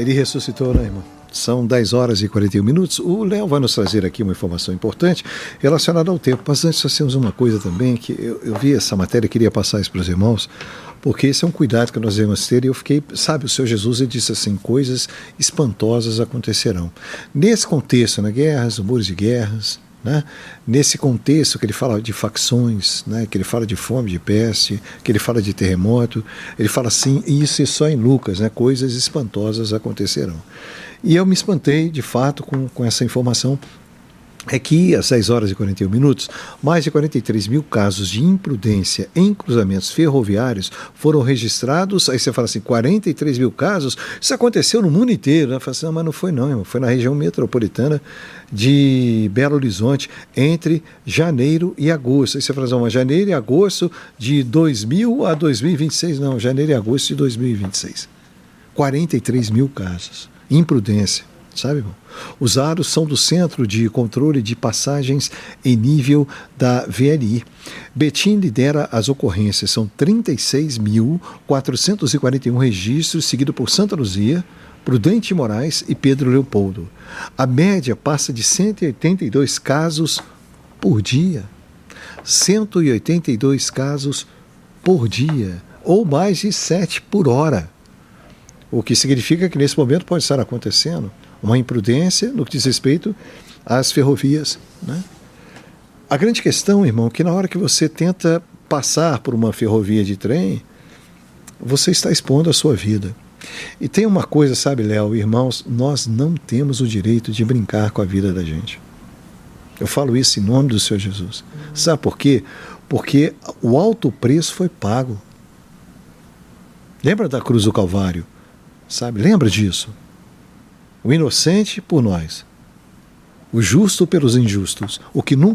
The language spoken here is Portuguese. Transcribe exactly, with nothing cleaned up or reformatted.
ele ressuscitou, né, irmão? São dez horas e quarenta e um minutos. O Léo vai nos trazer aqui uma informação importante relacionada ao tempo. Mas antes, nós temos uma coisa também, que eu, eu vi essa matéria e queria passar isso para os irmãos, porque esse é um cuidado que nós devemos ter. E eu fiquei, sabe, o Senhor Jesus, ele disse assim, coisas espantosas acontecerão. Nesse contexto, né, guerras, rumores de guerras, né? Nesse contexto que ele fala de facções, né? Que ele fala de fome, de peste, que ele fala de terremoto, ele fala assim, e isso é só em Lucas, né? Coisas espantosas acontecerão. E eu me espantei, de fato, com, com essa informação. É que às seis horas e quarenta e um minutos, mais de quarenta e três mil casos de imprudência em cruzamentos ferroviários foram registrados. Aí você fala assim, quarenta e três mil casos? Isso aconteceu no mundo inteiro. Né? Fala assim, não, mas não foi não, irmão. Foi na região metropolitana de Belo Horizonte, entre janeiro e agosto. Aí você fala assim, não, mas janeiro e agosto de dois mil a dois mil e vinte e seis. Não, janeiro e agosto de dois mil e vinte e seis. quarenta e três mil casos. Imprudência. Sabe, irmão? Os aros são do Centro de Controle de Passagens em nível da V L I. Betim lidera as ocorrências, são trinta e seis mil quatrocentos e quarenta e um registros, seguido por Santa Luzia, Prudente Moraes e Pedro Leopoldo. A média passa de cento e oitenta e dois casos por dia. cento e oitenta e dois casos por dia, ou mais de sete por hora. O que significa que nesse momento pode estar acontecendo uma imprudência no que diz respeito às ferrovias. Né? A grande questão, irmão, é que na hora que você tenta passar por uma ferrovia de trem, você está expondo a sua vida. E tem uma coisa, sabe, Léo, irmãos, nós não temos o direito de brincar com a vida da gente. Eu falo isso em nome do Senhor Jesus. Sabe por quê? Porque o alto preço foi pago. Lembra da cruz do Calvário? Sabe? Lembra disso? O inocente por nós, o justo pelos injustos, o que nunca